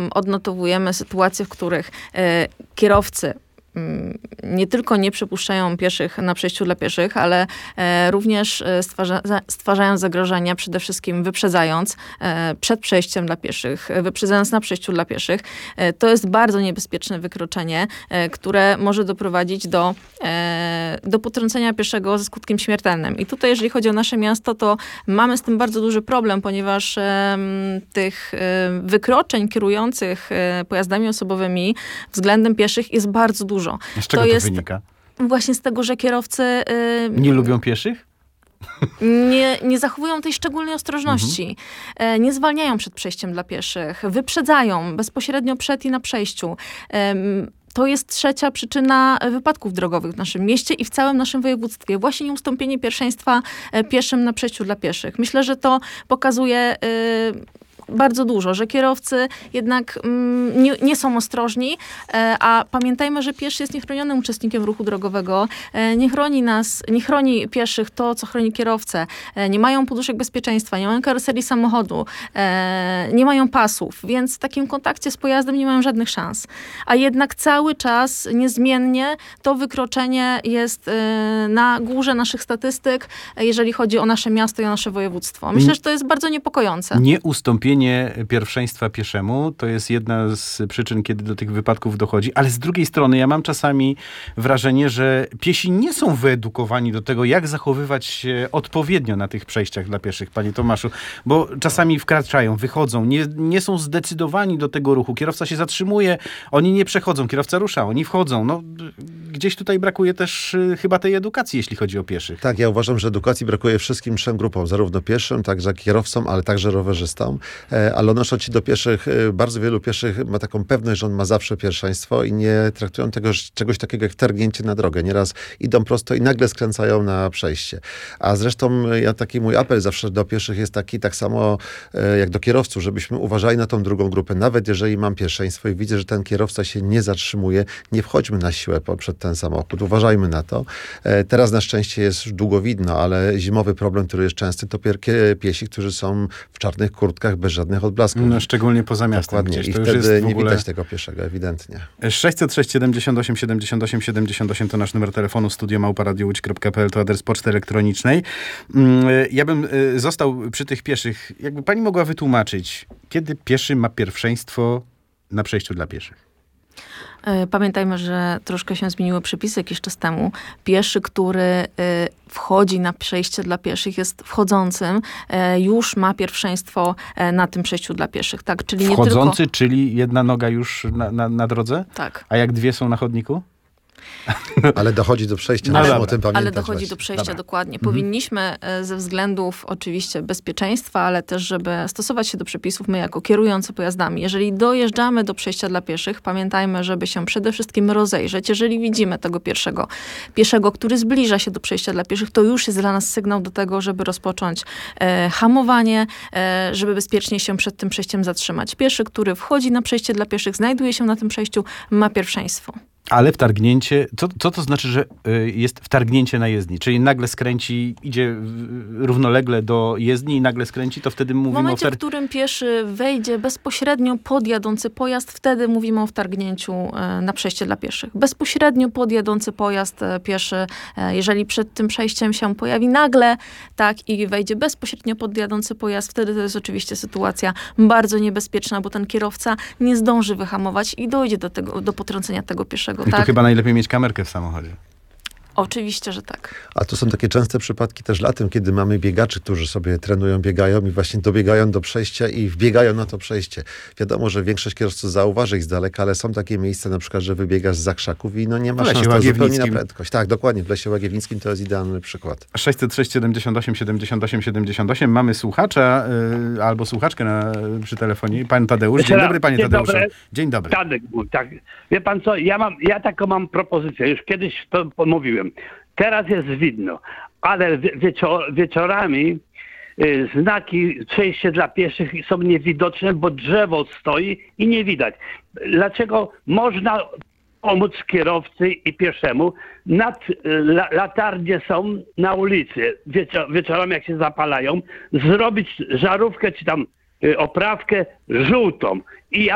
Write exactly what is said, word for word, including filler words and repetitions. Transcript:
odnotowujemy sytuacje, w których e, kierowcy nie tylko nie przepuszczają pieszych na przejściu dla pieszych, ale e, również stwarza, stwarzają zagrożenia, przede wszystkim wyprzedzając e, przed przejściem dla pieszych, wyprzedzając na przejściu dla pieszych. E, to jest bardzo niebezpieczne wykroczenie, e, które może doprowadzić do, e, do potrącenia pieszego ze skutkiem śmiertelnym. I tutaj, jeżeli chodzi o nasze miasto, to mamy z tym bardzo duży problem, ponieważ e, tych e, wykroczeń kierujących e, pojazdami osobowymi względem pieszych jest bardzo dużo. Z czego to, to jest wynika? Właśnie z tego, że kierowcy yy, nie lubią pieszych? Nie, nie zachowują tej szczególnej ostrożności. Mhm. Nie zwalniają przed przejściem dla pieszych. Wyprzedzają bezpośrednio przed i na przejściu. To jest trzecia przyczyna wypadków drogowych w naszym mieście i w całym naszym województwie. Właśnie nieustąpienie pierwszeństwa pieszym na przejściu dla pieszych. Myślę, że to pokazuje Yy, bardzo dużo, że kierowcy jednak mm, nie, nie są ostrożni, e, a pamiętajmy, że pieszy jest niechronionym uczestnikiem ruchu drogowego. E, nie chroni nas, nie chroni pieszych to, co chroni kierowcę. E, nie mają poduszek bezpieczeństwa, nie mają karoserii samochodu, e, nie mają pasów, więc w takim kontakcie z pojazdem nie mają żadnych szans. A jednak cały czas, niezmiennie, to wykroczenie jest e, na górze naszych statystyk, jeżeli chodzi o nasze miasto i o nasze województwo. Myślę, że to jest bardzo niepokojące. Nie ustąpienie pierwszeństwa pieszemu to jest jedna z przyczyn, kiedy do tych wypadków dochodzi, ale z drugiej strony ja mam czasami wrażenie, że piesi nie są wyedukowani do tego, jak zachowywać się odpowiednio na tych przejściach dla pieszych, panie Tomaszu, bo czasami wkraczają, wychodzą, nie, nie są zdecydowani do tego ruchu. Kierowca się zatrzymuje, oni nie przechodzą, kierowca rusza, oni wchodzą. No, gdzieś tutaj brakuje też y, chyba tej edukacji, jeśli chodzi o pieszych. Tak, ja uważam, że edukacji brakuje wszystkim trzem grupom, zarówno pieszym, także kierowcom, ale także rowerzystom. Ale odnosząc się do pieszych, bardzo wielu pieszych ma taką pewność, że on ma zawsze pierwszeństwo i nie traktują tego czegoś takiego jak wtargnięcie na drogę. Nieraz idą prosto i nagle skręcają na przejście. A zresztą ja taki mój apel zawsze do pieszych jest taki, tak samo jak do kierowców, żebyśmy uważali na tą drugą grupę. Nawet jeżeli mam pierwszeństwo i widzę, że ten kierowca się nie zatrzymuje, nie wchodźmy na siłę przed ten samochód. Uważajmy na to. Teraz na szczęście jest już długowidno, ale zimowy problem, który jest częsty, to piesi, którzy są w czarnych kurtkach bez żadnych odblasków. No, szczególnie poza miastem. Dokładnie. Gdzieś. I to wtedy już jest w nie ogóle... widać tego pieszego, ewidentnie. sześćset sześć siedemdziesiąt osiem siedemdziesiąt osiem siedemdziesiąt osiem to nasz numer telefonu, studio małpa radio łódź kropka p l to adres poczty elektronicznej. Ja bym został przy tych pieszych. Jakby pani mogła wytłumaczyć, kiedy pieszy ma pierwszeństwo na przejściu dla pieszych? Pamiętajmy, że troszkę się zmieniły przepisy jakiś czas temu. Pieszy, który wchodzi na przejście dla pieszych, jest wchodzącym, już ma pierwszeństwo na tym przejściu dla pieszych. Tak? Czyli Wchodzący, nie tylko... czyli jedna noga już na, na, na drodze? Tak. A jak dwie są na chodniku? Ale dochodzi do przejścia, no musimy dobra, o tym pamiętać. Ale dochodzi właśnie. do przejścia, Dobra. dokładnie. Mhm. Powinniśmy ze względów oczywiście bezpieczeństwa, ale też, żeby stosować się do przepisów, my jako kierujący pojazdami, jeżeli dojeżdżamy do przejścia dla pieszych, pamiętajmy, żeby się przede wszystkim rozejrzeć. Jeżeli widzimy tego pierwszego pieszego, który zbliża się do przejścia dla pieszych, to już jest dla nas sygnał do tego, żeby rozpocząć e, hamowanie, e, żeby bezpiecznie się przed tym przejściem zatrzymać. Pieszy, który wchodzi na przejście dla pieszych, znajduje się na tym przejściu, ma pierwszeństwo. Ale wtargnięcie, co, co to znaczy, że y, jest wtargnięcie na jezdni? Czyli nagle skręci, idzie y, równolegle do jezdni i nagle skręci, to wtedy mówimy w momencie, o... Wtar- w którym pieszy wejdzie bezpośrednio pod jadący pojazd, wtedy mówimy o wtargnięciu y, na przejście dla pieszych. Bezpośrednio pod jadący pojazd y, pieszy, y, jeżeli przed tym przejściem się pojawi nagle, tak, i wejdzie bezpośrednio pod jadący pojazd, wtedy to jest oczywiście sytuacja bardzo niebezpieczna, bo ten kierowca nie zdąży wyhamować i dojdzie do tego, do potrącenia tego pieszego. I tak? tu chyba najlepiej mieć kamerkę w samochodzie. Oczywiście, że tak. A to są takie częste przypadki też latem, kiedy mamy biegaczy, którzy sobie trenują, biegają i właśnie dobiegają do przejścia i wbiegają na to przejście. Wiadomo, że większość kierowców zauważy ich z daleka, ale są takie miejsca, na przykład, że wybiegasz z krzaków i no nie ma W Lesie szans, to zupełnie na Łagiewnickim. prędkość. Tak, dokładnie, w Lesie Łagiewnickim to jest idealny przykład. sześćset sześć siedemdziesiąt osiem siedemdziesiąt osiem siedemdziesiąt osiem. Mamy słuchacza y, albo słuchaczkę na, przy telefonie. Pan Tadeusz. Dzień dobry, panie Dzień Tadeuszu. dobry. Dzień dobry. Tadek, tak. Wie pan co, ja mam, ja taką mam propozycję, już kiedyś to mówiłem. Teraz jest widno, ale wieczor, wieczorami y, znaki przejście dla pieszych są niewidoczne, bo drzewo stoi i nie widać. Dlaczego można pomóc kierowcy i pieszemu? Nad, la, latarnie są na ulicy, wieczor, wieczorami jak się zapalają, zrobić żarówkę czy tam y, oprawkę żółtą i